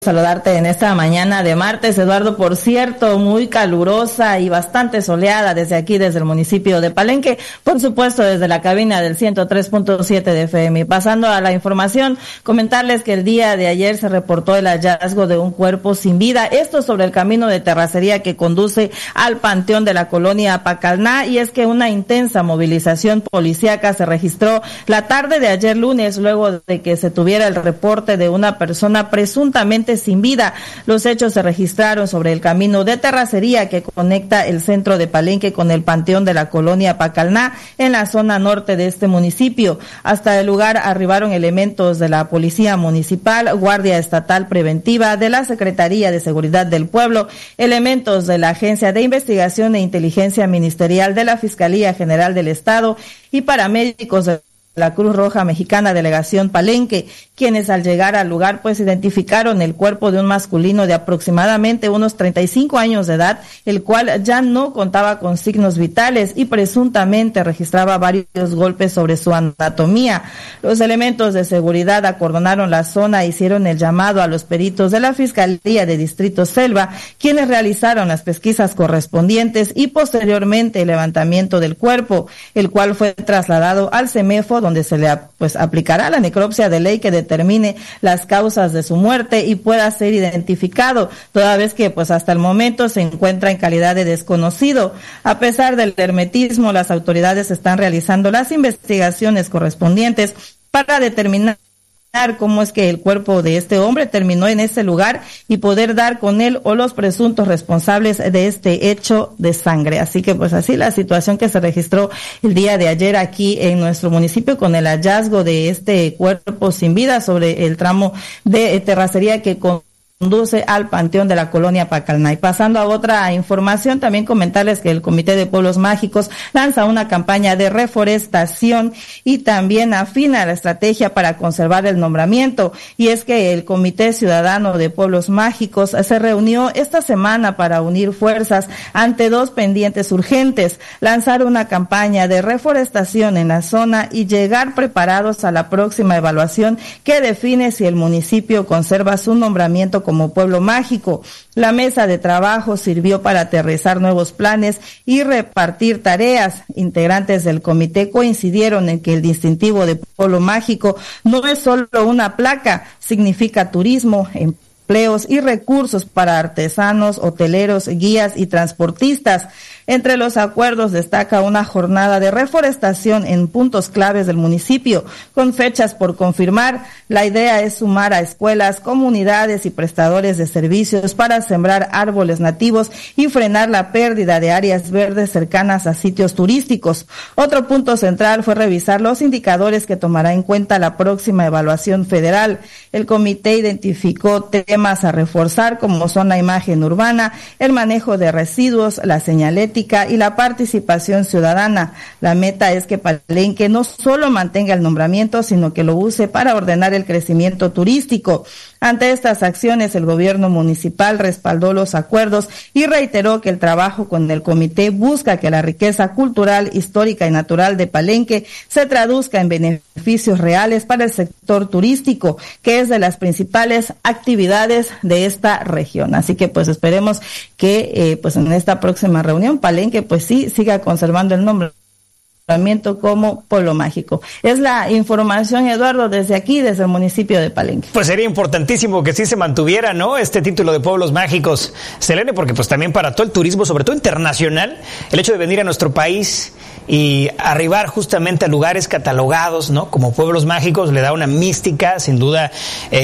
Saludarte en esta mañana de martes, Eduardo, por cierto, muy calurosa y bastante soleada desde aquí, desde el municipio de Palenque, por supuesto desde la cabina del 103.7 de FM. Pasando a la información, comentarles que el día de ayer se reportó el hallazgo de un cuerpo sin vida, esto sobre el camino de terracería que conduce al panteón de la colonia Pacalná, y es que una intensa movilización policíaca se registró la tarde de ayer lunes, luego de que se tuviera el reporte de una persona presuntamente sin vida. Los hechos se registraron sobre el camino de terracería que conecta el centro de Palenque con el panteón de la colonia Pacalná en la zona norte de este municipio. Hasta el lugar arribaron elementos de la Policía Municipal, Guardia Estatal Preventiva, de la Secretaría de Seguridad del Pueblo, elementos de la Agencia de Investigación e Inteligencia Ministerial de la Fiscalía General del Estado y paramédicos de la Cruz Roja Mexicana Delegación Palenque, quienes al llegar al lugar pues identificaron el cuerpo de un masculino de aproximadamente unos 35 años de edad, el cual ya no contaba con signos vitales y presuntamente registraba varios golpes sobre su anatomía. Los elementos de seguridad acordonaron la zona e hicieron el llamado a los peritos de la Fiscalía de Distrito Selva, quienes realizaron las pesquisas correspondientes y posteriormente el levantamiento del cuerpo, el cual fue trasladado al CEMEFO, donde se le aplicará la necropsia de ley que determine las causas de su muerte y pueda ser identificado, toda vez que hasta el momento se encuentra en calidad de desconocido. A pesar del hermetismo, las autoridades están realizando las investigaciones correspondientes para determinar cómo es que el cuerpo de este hombre terminó en ese lugar y poder dar con él o los presuntos responsables de este hecho de sangre. Así que así la situación que se registró el día de ayer aquí en nuestro municipio con el hallazgo de este cuerpo sin vida sobre el tramo de terracería que conduce al panteón de la colonia Pacalná. Y pasando a otra información, también comentarles que el Comité de Pueblos Mágicos lanza una campaña de reforestación y también afina la estrategia para conservar el nombramiento. Y es que el Comité Ciudadano de Pueblos Mágicos se reunió esta semana para unir fuerzas ante dos pendientes urgentes: lanzar una campaña de reforestación en la zona y llegar preparados a la próxima evaluación que define si el municipio conserva su nombramiento como pueblo mágico. La mesa de trabajo sirvió para aterrizar nuevos planes y repartir tareas. Integrantes del comité coincidieron en que el distintivo de pueblo mágico no es solo una placa, significa turismo, empleos y recursos para artesanos, hoteleros, guías y transportistas. Entre los acuerdos destaca una jornada de reforestación en puntos claves del municipio, con fechas por confirmar. La idea es sumar a escuelas, comunidades y prestadores de servicios para sembrar árboles nativos y frenar la pérdida de áreas verdes cercanas a sitios turísticos. Otro punto central fue revisar los indicadores que tomará en cuenta la próxima evaluación federal. El comité identificó temas a reforzar como son la imagen urbana, el manejo de residuos, la señalética y la participación ciudadana. La meta es que Palenque no solo mantenga el nombramiento, sino que lo use para ordenar el crecimiento turístico. Ante estas acciones, el gobierno municipal respaldó los acuerdos y reiteró que el trabajo con el comité busca que la riqueza cultural, histórica y natural de Palenque se traduzca en beneficios reales para el sector turístico, que es de las principales actividades de esta región. Así que esperemos que en esta próxima reunión Palenque sí siga conservando el nombramiento como pueblo mágico. Es la información, Eduardo, desde aquí, desde el municipio de Palenque. Sería importantísimo que sí se mantuviera, ¿no?, este título de pueblos mágicos, Selene, porque también para todo el turismo, sobre todo internacional, el hecho de venir a nuestro país y arribar justamente a lugares catalogados, ¿no?, como pueblos mágicos, le da una mística sin duda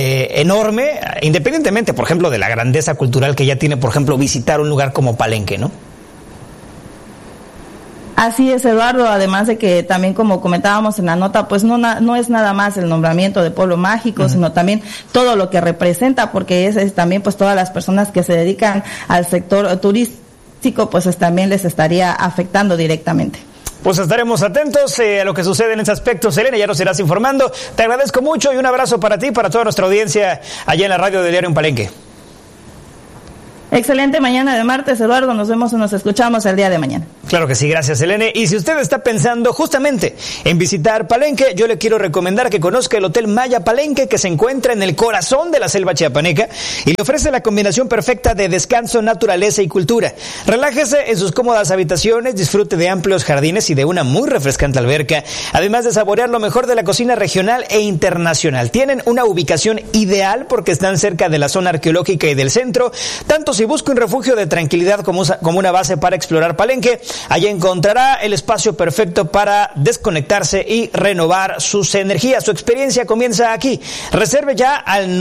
enorme, independientemente, por ejemplo, de la grandeza cultural que ya tiene, por ejemplo, visitar un lugar como Palenque, ¿no? Así es, Eduardo, además de que también, como comentábamos en la nota, no es nada más el nombramiento de pueblo mágico, sino también todo lo que representa, porque es también todas las personas que se dedican al sector turístico, también les estaría afectando directamente. Estaremos atentos a lo que sucede en ese aspecto, Selene, ya nos irás informando. Te agradezco mucho y un abrazo para ti y para toda nuestra audiencia allá en la radio de Diario en Palenque. Excelente mañana de martes, Eduardo, nos vemos y nos escuchamos el día de mañana. Claro que sí, gracias, Selene. Y si usted está pensando justamente en visitar Palenque, yo le quiero recomendar que conozca el Hotel Maya Palenque, que se encuentra en el corazón de la selva chiapaneca y le ofrece la combinación perfecta de descanso, naturaleza y cultura. Relájese en sus cómodas habitaciones, disfrute de amplios jardines y de una muy refrescante alberca, además de saborear lo mejor de la cocina regional e internacional. Tienen una ubicación ideal porque están cerca de la zona arqueológica y del centro, tanto si busca un refugio de tranquilidad como una base para explorar Palenque. Allí encontrará el espacio perfecto para desconectarse y renovar sus energías. Su experiencia comienza aquí. Reserve ya al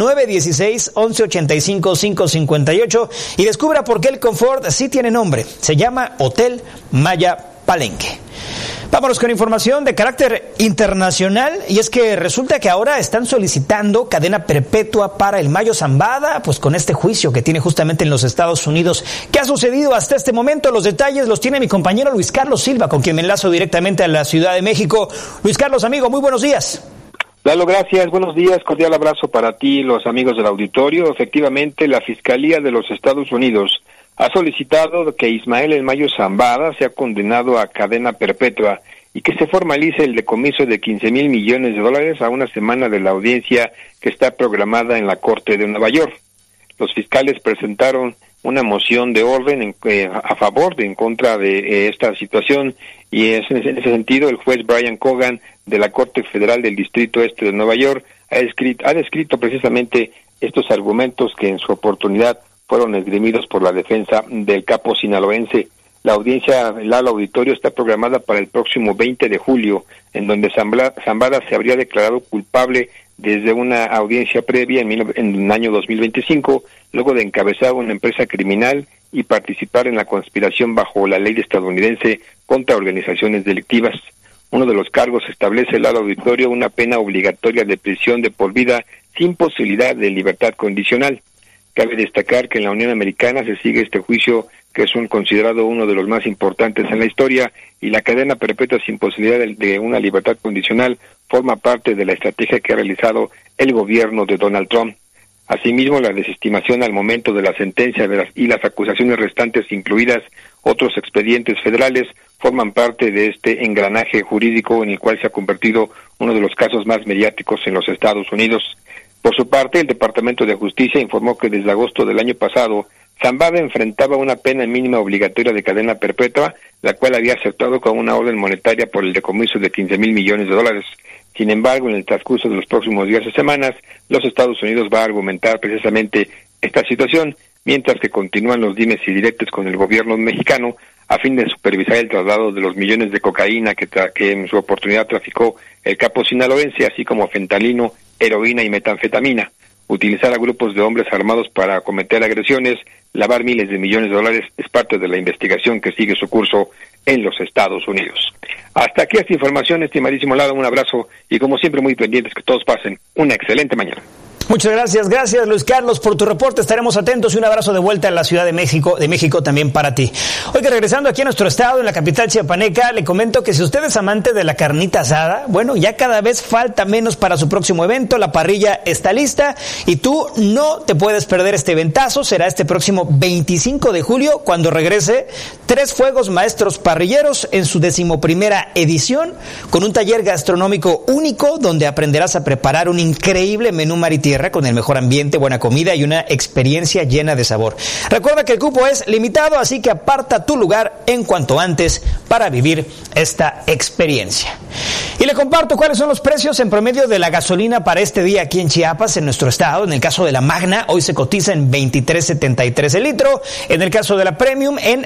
916-1185-558 y descubra por qué el confort sí tiene nombre. Se llama Hotel Maya Palenque. Vámonos con información de carácter internacional, y es que resulta que ahora están solicitando cadena perpetua para el Mayo Zambada, pues con este juicio que tiene justamente en los Estados Unidos. ¿Qué ha sucedido hasta este momento? Los detalles los tiene mi compañero Luis Carlos Silva, con quien me enlazo directamente a la Ciudad de México. Luis Carlos, amigo, muy buenos días. Lalo, gracias, buenos días, cordial abrazo para ti y los amigos del auditorio. Efectivamente, la Fiscalía de los Estados Unidos ha solicitado que Ismael El Mayo Zambada sea condenado a cadena perpetua y que se formalice el decomiso de $15,000 millones a una semana de la audiencia que está programada en la Corte de Nueva York. Los fiscales presentaron una moción de orden a favor en contra de esta situación, y en ese sentido el juez Brian Cogan de la Corte Federal del Distrito Este de Nueva York ha descrito precisamente estos argumentos que en su oportunidad fueron esgrimidos por la defensa del capo sinaloense. La audiencia del auditorio está programada para el próximo 20 de julio, en donde Zambada se habría declarado culpable desde una audiencia previa en el año 2025, luego de encabezar una empresa criminal y participar en la conspiración bajo la ley estadounidense contra organizaciones delictivas. Uno de los cargos establece el auditorio una pena obligatoria de prisión de por vida sin posibilidad de libertad condicional. Cabe destacar que en la Unión Americana se sigue este juicio, que es considerado uno de los más importantes en la historia, y la cadena perpetua sin posibilidad de una libertad condicional forma parte de la estrategia que ha realizado el gobierno de Donald Trump. Asimismo, la desestimación al momento de la sentencia y las acusaciones restantes, incluidas otros expedientes federales, forman parte de este engranaje jurídico en el cual se ha convertido uno de los casos más mediáticos en los Estados Unidos. Por su parte, el Departamento de Justicia informó que desde agosto del año pasado, Zambada enfrentaba una pena mínima obligatoria de cadena perpetua, la cual había aceptado con una orden monetaria por el decomiso de $15,000 millones. Sin embargo, en el transcurso de los próximos días o semanas, los Estados Unidos va a argumentar precisamente esta situación, mientras que continúan los dimes y diretes con el gobierno mexicano a fin de supervisar el traslado de los millones de cocaína que en su oportunidad traficó el capo sinaloense, así como fentanilo, heroína y metanfetamina, utilizar a grupos de hombres armados para cometer agresiones, lavar miles de millones de dólares es parte de la investigación que sigue su curso en los Estados Unidos. Hasta aquí esta información, estimadísimo Lalo, un abrazo y como siempre muy pendientes que todos pasen una excelente mañana. Muchas gracias Luis Carlos por tu reporte, estaremos atentos y un abrazo de vuelta a la Ciudad de México también para ti. Oiga, regresando aquí a nuestro estado, en la capital chiapaneca, le comento que si usted es amante de la carnita asada, bueno, ya cada vez falta menos para su próximo evento, la parrilla está lista y tú no te puedes perder este eventazo. Será este próximo 25 de julio cuando regrese 3 Fuegos Maestros Parrilleros en su 11ª edición, con un taller gastronómico único donde aprenderás a preparar un increíble menú mar y tierra con el mejor ambiente, buena comida y una experiencia llena de sabor. Recuerda que el cupo es limitado, así que aparta tu lugar en cuanto antes para vivir esta experiencia. Y le comparto cuáles son los precios en promedio de la gasolina para este día aquí en Chiapas, en nuestro estado. En el caso de la Magna, hoy se cotiza en $23.73 el litro. En el caso de la Premium, en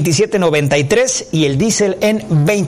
$27.93 y el diésel en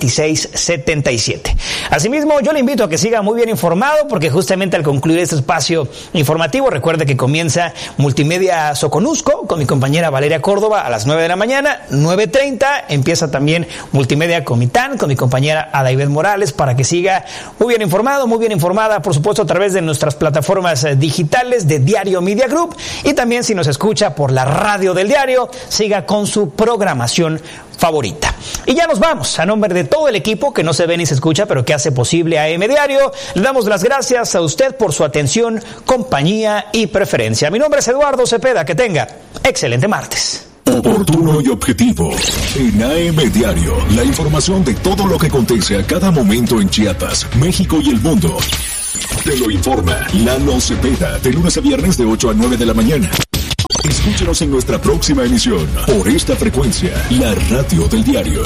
$26.77. Asimismo, yo le invito a que siga muy bien informado, porque justamente al concluir este espacio informativo, recuerde que comienza Multimedia Soconusco con mi compañera Valeria Córdoba a las 9 de la mañana, 9:30, empieza también Multimedia Comitán con mi compañera Adaibet Morales, para que siga muy bien informado, muy bien informada, por supuesto, a través de nuestras plataformas digitales de Diario Media Group, y también si nos escucha por la radio del diario, siga con su programación favorita. Y ya nos vamos. A nombre de todo el equipo que no se ve ni se escucha, pero que hace posible AM Diario, le damos las gracias a usted por su atención, compañía y preferencia. Mi nombre es Eduardo Cepeda. Que tenga excelente martes. Oportuno y objetivo. En AM Diario, la información de todo lo que acontece a cada momento en Chiapas, México y el mundo. Te lo informa Lalo Cepeda, de lunes a viernes de 8 a 9 de la mañana. Escúchanos en nuestra próxima emisión, por esta frecuencia, la radio del diario.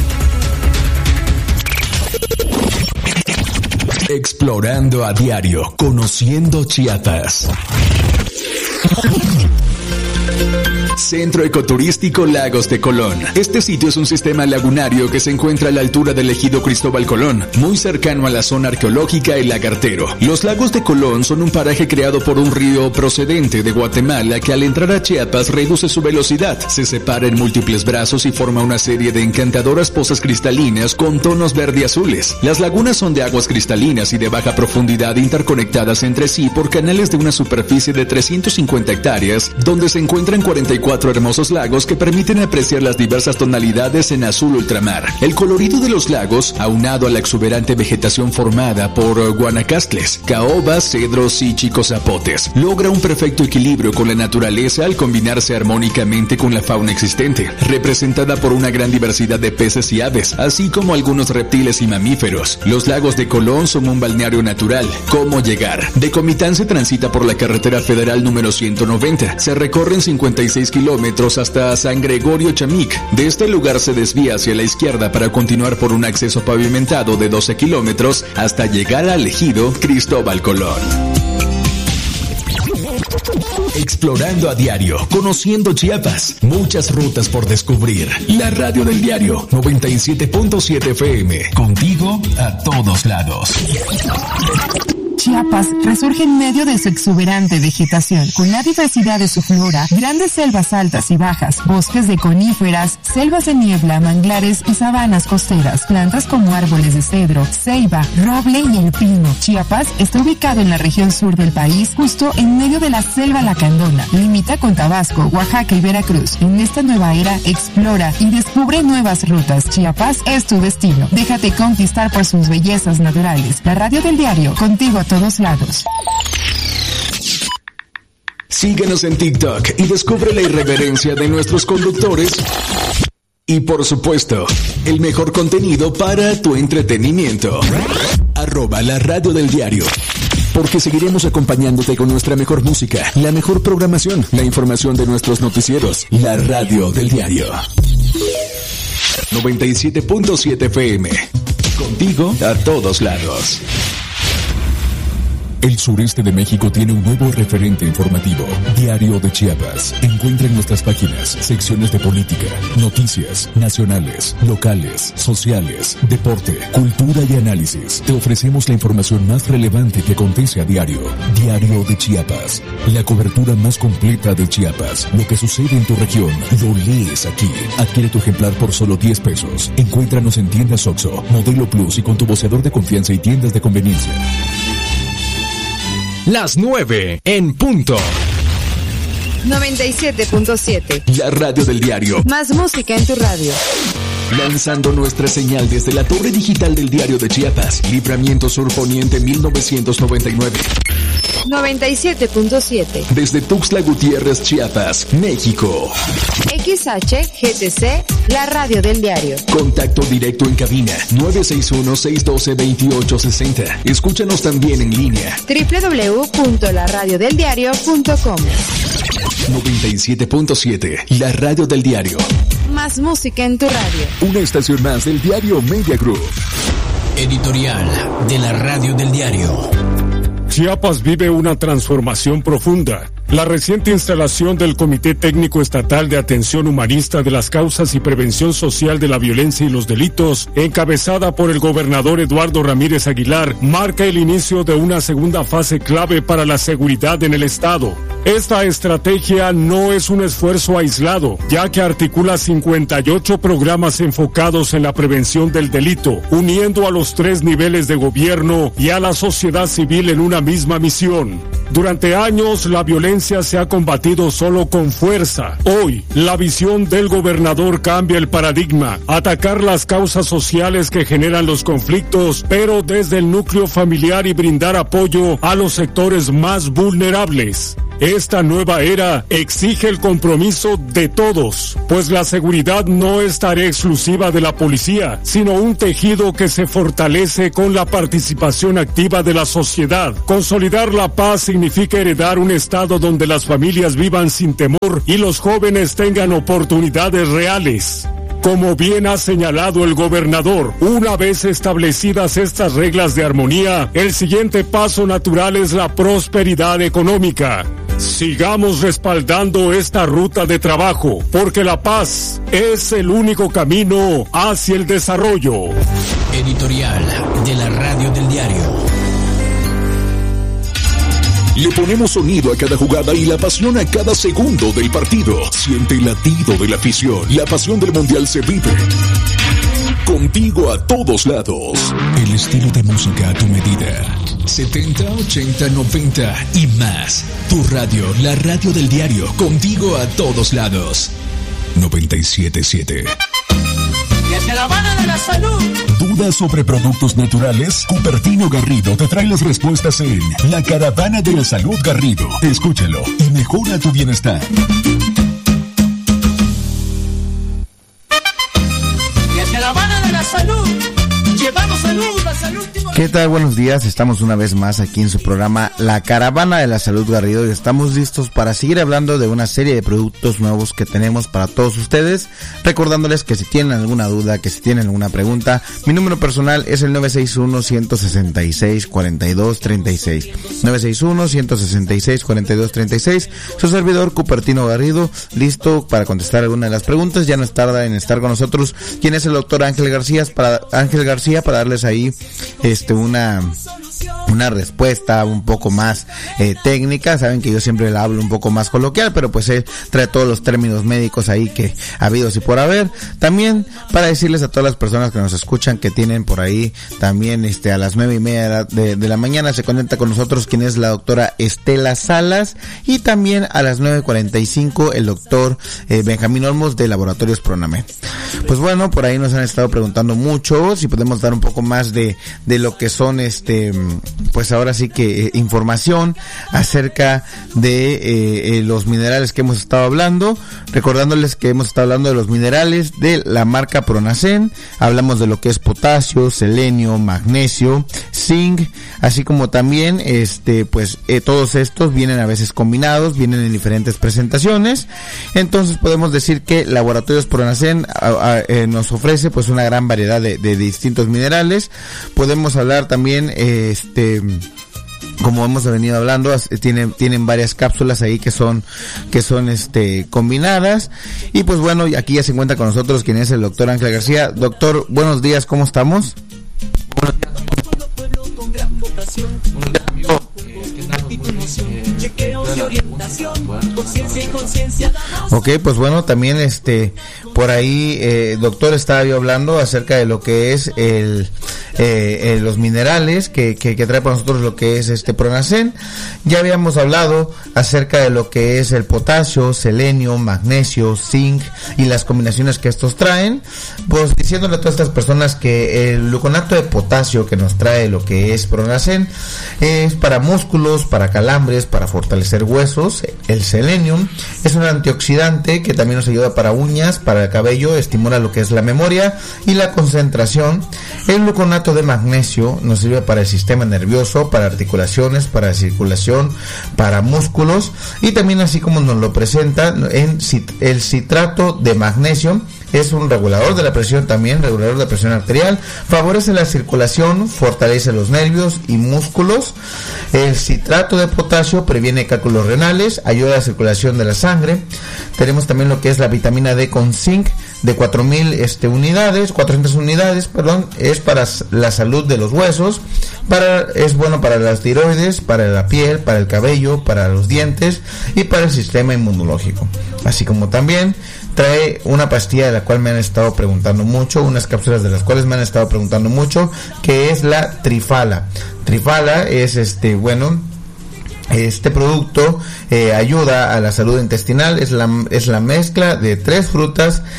Explorando a diario, conociendo Chiapas. Centro Ecoturístico Lagos de Colón. Este sitio es un sistema lagunario que se encuentra a la altura del ejido Cristóbal Colón, muy cercano a la zona arqueológica El Lagartero. Los Lagos de Colón son un paraje creado por un río procedente de Guatemala que al entrar a Chiapas reduce su velocidad, se separa en múltiples brazos y forma una serie de encantadoras pozas cristalinas con tonos verde azules. Las lagunas son de aguas cristalinas y de baja profundidad interconectadas entre sí por canales de una superficie de 350 hectáreas, donde se encuentran 44 hermosos lagos que permiten apreciar las diversas tonalidades en azul ultramar. El colorido de los lagos, aunado a la exuberante vegetación formada por guanacastles, caobas, cedros y chicos zapotes, logra un perfecto equilibrio con la naturaleza al combinarse armónicamente con la fauna existente, representada por una gran diversidad de peces y aves, así como algunos reptiles y mamíferos. Los Lagos de Colón son un balneario natural. ¿Cómo llegar? De Comitán se transita por la carretera federal número 190. Se recorren 56 kilómetros hasta San Gregorio Chamic. De este lugar se desvía hacia la izquierda para continuar por un acceso pavimentado de 12 kilómetros hasta llegar al ejido Cristóbal Colón. Explorando a diario, conociendo Chiapas, muchas rutas por descubrir. La radio del diario 97.7 FM, contigo a todos lados. Chiapas resurge en medio de su exuberante vegetación, con la diversidad de su flora, grandes selvas altas y bajas, bosques de coníferas, selvas de niebla, manglares y sabanas costeras, plantas como árboles de cedro, ceiba, roble y el pino. Chiapas está ubicado en la región sur del país, justo en medio de la selva lacandona. Limita con Tabasco, Oaxaca y Veracruz. En esta nueva era, explora y descubre nuevas rutas. Chiapas es tu destino. Déjate conquistar por sus bellezas naturales. La radio del diario, contigo a todos lados. Síguenos en TikTok y descubre la irreverencia de nuestros conductores y, por supuesto, el mejor contenido para tu entretenimiento. @la radio del diario. Porque seguiremos acompañándote con nuestra mejor música, la mejor programación, la información de nuestros noticieros. La radio del diario 97.7 FM. Contigo a todos lados. El sureste de México tiene un nuevo referente informativo, Diario de Chiapas. Encuentra en nuestras páginas secciones de política, noticias nacionales, locales, sociales, deporte, cultura y análisis. Te ofrecemos la información más relevante que acontece a diario. Diario de Chiapas, la cobertura más completa de Chiapas. Lo que sucede en tu región, lo lees aquí. Adquiere tu ejemplar por solo 10 pesos. Encuéntranos en tiendas Oxxo, Modelo Plus y con tu voceador de confianza y tiendas de conveniencia. Las 9 en punto. 97.7. La radio del diario. Más música en tu radio. Lanzando nuestra señal desde la torre digital del Diario de Chiapas. Libramiento Sur Poniente 1999. 97.7. Desde Tuxtla Gutiérrez, Chiapas, México. XHGTC, la radio del diario. Contacto directo en cabina 961-612-2860. Escúchanos también en línea www.laradiodeldiario.com. 97.7, la radio del diario. Más música en tu radio. Una estación más del diario Media Group. Editorial de la radio del diario. Chiapas vive una transformación profunda. La reciente instalación del Comité Técnico Estatal de Atención Humanista de las Causas y Prevención Social de la Violencia y los Delitos, encabezada por el gobernador Eduardo Ramírez Aguilar, marca el inicio de una segunda fase clave para la seguridad en el Estado. Esta estrategia no es un esfuerzo aislado, ya que articula 58 programas enfocados en la prevención del delito, uniendo a los 3 niveles de gobierno y a la sociedad civil en una misma misión. Durante años, la violencia se ha combatido solo con fuerza. Hoy, la visión del gobernador cambia el paradigma. Atacar las causas sociales que generan los conflictos, pero desde el núcleo familiar y brindar apoyo a los sectores más vulnerables. Esta nueva era exige el compromiso de todos, pues la seguridad no es tarea exclusiva de la policía, sino un tejido que se fortalece con la participación activa de la sociedad. Consolidar la paz significa heredar un estado donde las familias vivan sin temor y los jóvenes tengan oportunidades reales. Como bien ha señalado el gobernador, una vez establecidas estas reglas de armonía, el siguiente paso natural es la prosperidad económica. Sigamos respaldando esta ruta de trabajo, porque la paz es el único camino hacia el desarrollo. Editorial de la Radio del Diario. Le ponemos sonido a cada jugada y la pasión a cada segundo del partido. Siente el latido de la afición. La pasión del Mundial se vive contigo a todos lados. El estilo de música a tu medida. 70, 80, 90 y más. Tu radio, la radio del diario. Contigo a todos lados. 97.7. La Caravana de la Salud. ¿Dudas sobre productos naturales? Cupertino Garrido te trae las respuestas en La Caravana de la Salud Garrido. Escúchalo y mejora tu bienestar. La Caravana de la Salud. Llevamos salud, la salud. ¿Qué tal? Buenos días, estamos una vez más aquí en su programa La Caravana de la Salud Garrido y estamos listos para seguir hablando de una serie de productos nuevos que tenemos para todos ustedes, recordándoles que si tienen alguna duda, que si tienen alguna pregunta, mi número personal es el 961-166-4236, 961-166-4236, su servidor Cupertino Garrido, listo para contestar alguna de las preguntas. Ya nos tarda en estar con nosotros quien es el doctor Ángel García para darles ahí una respuesta un poco más técnica. Saben que yo siempre la hablo un poco más coloquial, pero pues él trae todos los términos médicos ahí que habidos y por haber. También para decirles a todas las personas que nos escuchan que tienen por ahí también a las 9:30 de la mañana se conecta con nosotros quien es la doctora Estela Salas, y también a las 9:45 el doctor Benjamín Olmos de Laboratorios Pronamed. Pues bueno, por ahí nos han estado preguntando mucho si podemos dar un poco más de lo que son pues ahora sí que información acerca de los minerales que hemos estado hablando, recordándoles que hemos estado hablando de los minerales de la marca Pronacen. Hablamos de lo que es potasio, selenio, magnesio, zinc, así como también todos estos vienen a veces combinados, vienen en diferentes presentaciones. Entonces podemos decir que Laboratorios Pronacen nos ofrece pues una gran variedad de distintos minerales. Podemos hablar también como hemos venido hablando, tienen varias cápsulas ahí que son combinadas. Y pues bueno, aquí ya se encuentra con nosotros quien es el doctor Ángel García. Doctor, buenos días, ¿cómo estamos? Buenos días, amigo. Ok, pues bueno, también por ahí, doctor, estaba yo hablando acerca de lo que es los minerales que trae para nosotros lo que es Pronacen. Ya habíamos hablado acerca de lo que es el potasio, selenio, magnesio, zinc y las combinaciones que estos traen. Pues diciéndole a todas estas personas que el gluconato de potasio que nos trae lo que es Pronacen es para músculos, para calambres, para fortalecer huesos. El selenium es un antioxidante que también nos ayuda para uñas, para el cabello, estimula lo que es la memoria y la concentración. El gluconato de magnesio nos sirve para el sistema nervioso, para articulaciones, para circulación, para músculos, y también así como nos lo presenta el citrato de magnesio. Es un regulador de la presión también, regulador de la presión arterial, favorece la circulación, fortalece los nervios y músculos. El citrato de potasio previene cálculos renales, ayuda a la circulación de la sangre. Tenemos también lo que es la vitamina D con zinc de 400 unidades, es para la salud de los huesos, es bueno para las tiroides, para la piel, para el cabello, para los dientes y para el sistema inmunológico. Así como también trae una pastilla de la cual me han estado preguntando mucho, unas cápsulas de las cuales me han estado preguntando mucho, que es la Triphala. Triphala es este producto ayuda a la salud intestinal, es la mezcla de 3 frutas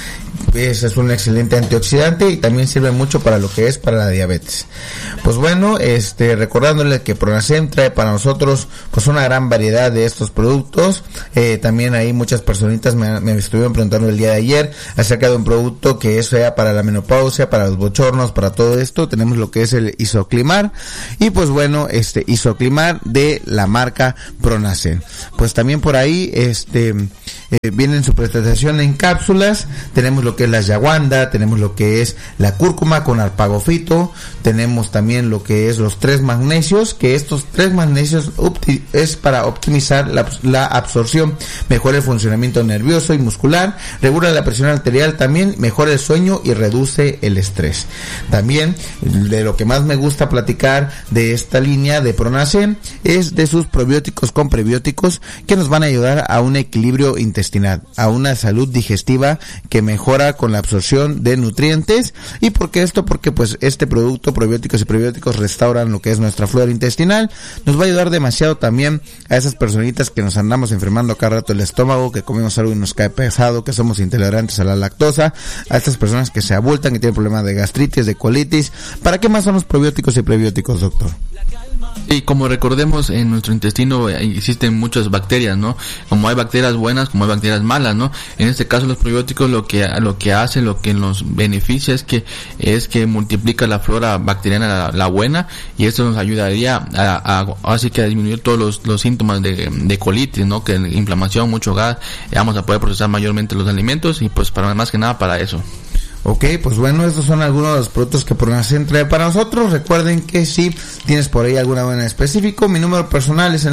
pues es un excelente antioxidante y también sirve mucho para lo que es para la diabetes. Pues bueno, recordándole que Pronacen trae para nosotros pues una gran variedad de estos productos. También hay muchas personitas me estuvieron preguntando el día de ayer acerca de un producto que es para la menopausia, para los bochornos, para todo esto. Tenemos lo que es el Isoclimar y pues bueno, Isoclimar de la marca Pronacen. Pues también por ahí viene en su presentación en cápsulas. Tenemos lo que es la yaguanda, tenemos lo que es la cúrcuma con arpagofito, tenemos también lo que es los 3 magnesios, que estos 3 magnesios es para optimizar la absorción, mejora el funcionamiento nervioso y muscular, regula la presión arterial, también mejora el sueño y reduce el estrés. También de lo que más me gusta platicar de esta línea de Pronacen es de sus probióticos con prebióticos que nos van a ayudar a un equilibrio intestinal, a una salud digestiva que mejora con la absorción de nutrientes. ¿Y por qué esto? Porque pues este producto, probióticos y prebióticos, restauran lo que es nuestra flora intestinal. Nos va a ayudar demasiado también a esas personitas que nos andamos enfermando cada rato el estómago, que comemos algo y nos cae pesado, que somos intolerantes a la lactosa, a estas personas que se abultan, que tienen problemas de gastritis, de colitis. ¿Para qué más son los probióticos y prebióticos, doctor? Y como recordemos, en nuestro intestino existen muchas bacterias, ¿no? Como hay bacterias buenas, como hay bacterias malas, ¿no? En este caso los probióticos lo que hace, lo que nos beneficia es que multiplica la flora bacteriana, la buena, y esto nos ayudaría así que a disminuir todos los síntomas de colitis, ¿no? Que inflamación, mucho gas, vamos a poder procesar mayormente los alimentos y pues para más que nada para eso. Ok, pues bueno, estos son algunos de los productos que Pronacen trae para nosotros. Recuerden que si tienes por ahí alguna duda en específico, mi número personal es el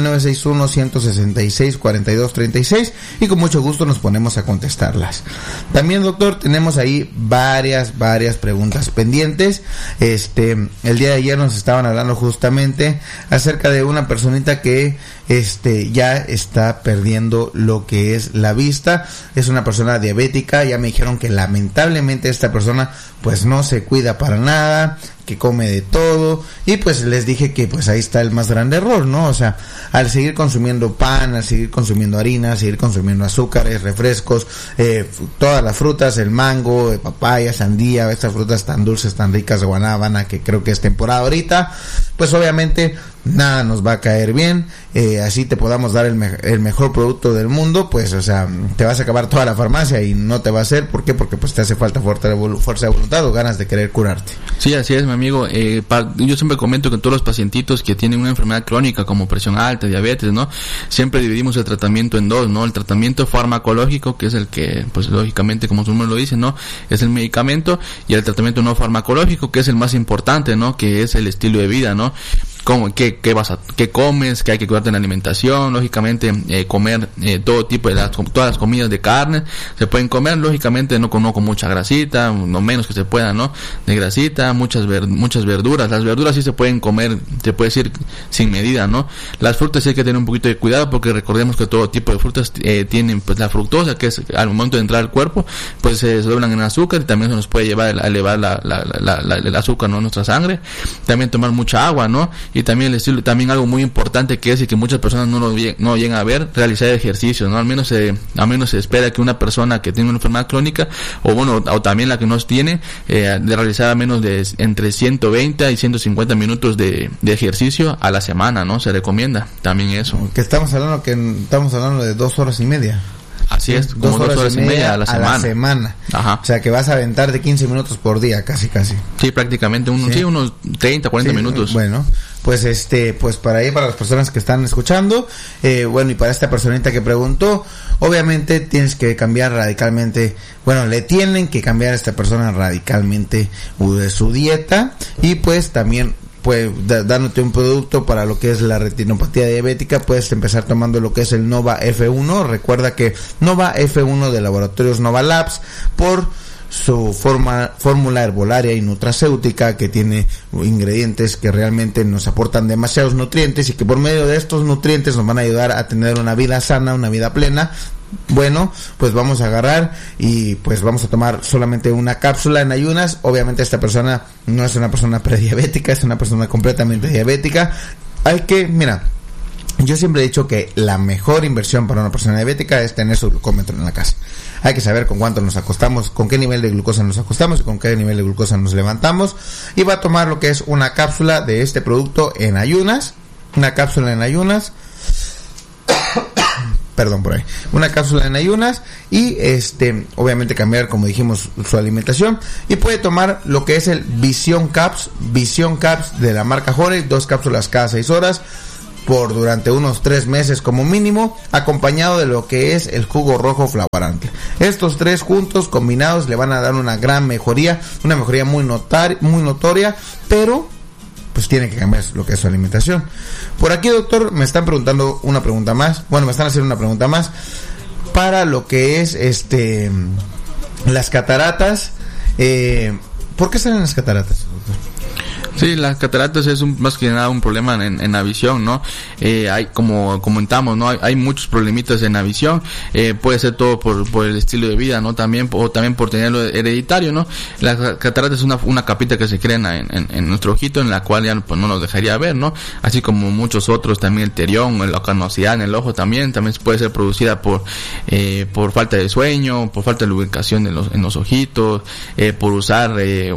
961-166-4236 y con mucho gusto nos ponemos a contestarlas. También, doctor, tenemos ahí varias preguntas pendientes. El día de ayer nos estaban hablando justamente acerca de una personita que ya está perdiendo lo que es la vista. Es una persona diabética. Ya me dijeron que lamentablemente esta persona pues no se cuida para nada, que come de todo, y pues les dije que pues ahí está el más grande error, ¿no? O sea, al seguir consumiendo pan, al seguir consumiendo harina, al seguir consumiendo azúcares, refrescos, todas las frutas, el mango, papaya, sandía, estas frutas tan dulces, tan ricas de guanábana, que creo que es temporada ahorita, pues obviamente nada nos va a caer bien. Así te podamos dar el mejor producto del mundo, pues o sea, te vas a acabar toda la farmacia y no te va a hacer. ¿Por qué? Porque pues te hace falta fuerza de voluntad o ganas de querer curarte. Sí, así es, mi amigo. Yo siempre comento que todos los pacientitos que tienen una enfermedad crónica como presión alta, diabetes, ¿no? Siempre dividimos el tratamiento en dos, ¿no? El tratamiento farmacológico, que es el que, pues lógicamente, como su nombre lo dice, ¿no? Es el medicamento, y el tratamiento no farmacológico, que es el más importante, ¿no? Que es el estilo de vida, ¿no? ¿Qué comes? Que hay que cuidarte en la alimentación, lógicamente comer todo tipo de todas las comidas de carne se pueden comer, lógicamente no con mucha grasita, lo menos que se pueda, ¿no? De grasita, muchas verduras. Las verduras sí se pueden comer, se puede decir sin medida, ¿no? Las frutas sí hay que tener un poquito de cuidado, porque recordemos que todo tipo de frutas tienen pues la fructosa, que es al momento de entrar al cuerpo pues se doblan en azúcar, y también se nos puede llevar a elevar el azúcar, ¿no? En nuestra sangre. También tomar mucha agua, ¿no? Y también el estilo, también algo muy importante que es, y que muchas personas no llegan a ver, realizar ejercicio, ¿no? Al menos se espera que una persona que tiene una enfermedad crónica, o también la que no tiene, de realizar al menos entre 120 y 150 minutos de ejercicio a la semana, ¿no? Se recomienda también eso. Que estamos hablando de 2 horas y media. Así es, como 2 horas y media a la semana. Ajá. O sea, que vas a aventar de 15 minutos por día, casi. Sí, prácticamente unos 30, 40 minutos. Bueno, pues pues para las personas que están escuchando, y para esta personita que preguntó, obviamente tienes que cambiar radicalmente, le tienen que cambiar a esta persona radicalmente su dieta, y pues también pues dándote un producto para lo que es la retinopatía diabética. Puedes empezar tomando lo que es el Nova F1. Recuerda que Nova F1 de Laboratorios Nova Labs, por su fórmula herbolaria y nutracéutica, que tiene ingredientes que realmente nos aportan demasiados nutrientes, y que por medio de estos nutrientes nos van a ayudar a tener una vida sana, una vida plena. Bueno, pues vamos a agarrar y pues vamos a tomar solamente una cápsula en ayunas. Obviamente esta persona no es una persona prediabética, es una persona completamente diabética. Yo siempre he dicho que la mejor inversión para una persona diabética es tener su glucómetro en la casa. Hay que saber con cuánto nos acostamos, con qué nivel de glucosa nos acostamos y con qué nivel de glucosa nos levantamos. Y va a tomar lo que es una cápsula de este producto en ayunas. Una cápsula en ayunas. Perdón por ahí. Una cápsula en ayunas y obviamente cambiar, como dijimos, su alimentación. Y puede tomar lo que es el Vision Caps de la marca Jorey, 2 cápsulas cada 6 horas. Por durante unos 3 meses como mínimo, acompañado de lo que es el jugo rojo Flavorantia. Estos 3 juntos, combinados, le van a dar una gran mejoría, una mejoría muy notoria, pero pues tiene que cambiar lo que es su alimentación. Por aquí, doctor, me están preguntando una pregunta más, me están haciendo una pregunta más, para lo que es las cataratas. ¿Por qué salen las cataratas, doctor? Sí, las cataratas es más que nada un problema en la visión, ¿no? Hay, como comentamos, ¿no? Hay muchos problemitas en la visión. Puede ser todo por el estilo de vida, ¿no? También por tenerlo hereditario, ¿no? Las cataratas es una capita que se crea en nuestro ojito, en la cual ya pues no nos dejaría ver, ¿no? Así como muchos otros, también el terión, la canosidad en el ojo también puede ser producida por falta de sueño, por falta de lubricación en los ojitos, por usar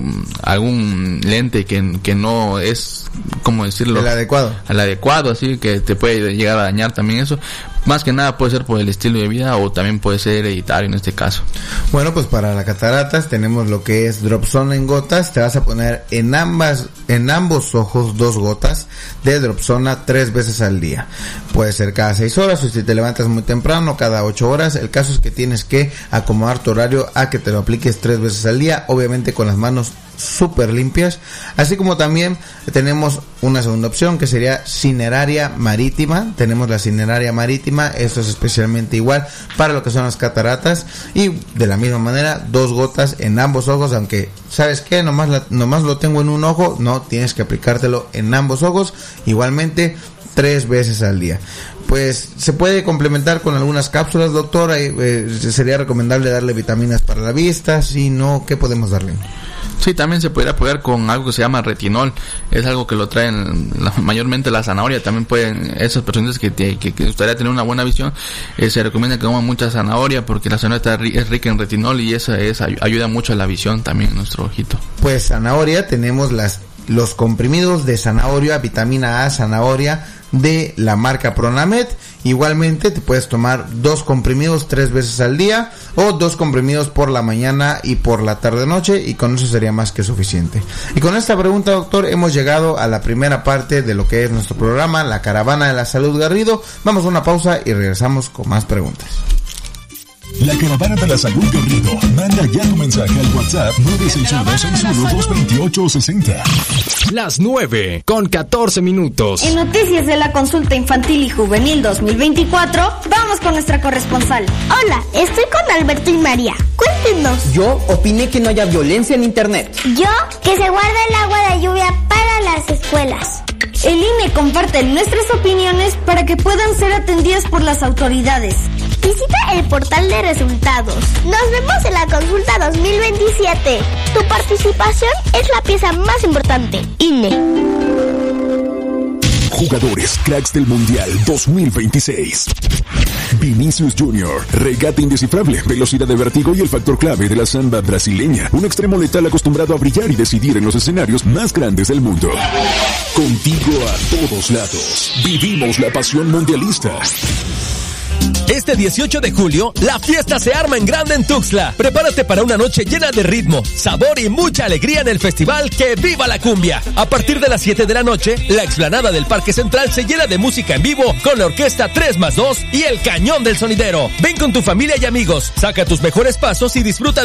algún lente que no es, ¿cómo decirlo? El adecuado, así que te puede llegar a dañar también eso. Más que nada puede ser por el estilo de vida o también puede ser hereditario en este caso. Bueno, pues para las cataratas tenemos lo que es Dropsona en gotas. Te vas a poner en ambos ojos 2 gotas de Dropsona 3 veces al día. Puede ser cada 6 horas o si te levantas muy temprano, cada 8 horas. El caso es que tienes que acomodar tu horario a que te lo apliques 3 veces al día, obviamente con las manos súper limpias. Así como también tenemos una segunda opción que sería Cineraria Marítima. Tenemos la Cineraria Marítima, esto es especialmente igual para lo que son las cataratas y de la misma manera 2 gotas en ambos ojos, aunque ¿sabes qué? Nomás lo tengo en un ojo, no, tienes que aplicártelo en ambos ojos, igualmente 3 veces al día. Pues se puede complementar con algunas cápsulas, doctor. Sería recomendable darle vitaminas para la vista, si no, ¿qué podemos darle? Sí, también se podría apoyar con algo que se llama retinol. Es algo que lo traen mayormente la zanahoria. También pueden, esas personas que gustaría tener una buena visión, se recomienda que coman mucha zanahoria porque la zanahoria es rica en retinol y esa ayuda mucho a la visión también en nuestro ojito. Pues zanahoria, tenemos los comprimidos de zanahoria, vitamina A, zanahoria de la marca Pronamed. Igualmente te puedes tomar 2 comprimidos 3 veces al día o 2 comprimidos por la mañana y por la tarde noche, y con eso sería más que suficiente. Y con esta pregunta, doctor, hemos llegado a la primera parte de lo que es nuestro programa, la Caravana de la Salud Garrido. Vamos a una pausa y regresamos con más preguntas. La Caravana de la Salud Garrido. Manda ya tu mensaje al WhatsApp 961-61-228-60. Las 9:14. En noticias de la consulta infantil y juvenil 2024, vamos con nuestra corresponsal. Hola, estoy con Alberto y María. Cuéntenos. Yo opiné que no haya violencia en internet. Yo, que se guarde el agua de lluvia para las escuelas. El INE comparte nuestras opiniones para que puedan ser atendidas por las autoridades. Visita el portal de resultados. Nos vemos en la consulta 2027. Tu participación es la pieza más importante. INE. Jugadores cracks del Mundial 2026. Vinicius Junior, regate indescifrable, velocidad de vértigo y el factor clave de la samba brasileña. Un extremo letal acostumbrado a brillar y decidir en los escenarios más grandes del mundo. Contigo a todos lados. Vivimos la pasión mundialista. Este 18 de julio, la fiesta se arma en grande en Tuxtla. Prepárate para una noche llena de ritmo, sabor y mucha alegría en el festival Que Viva la Cumbia. A partir de las 7 de la noche, la explanada del Parque Central se llena de música en vivo con la orquesta 3+2 y el Cañón del Sonidero. Ven con tu familia y amigos, saca tus mejores pasos y disfruta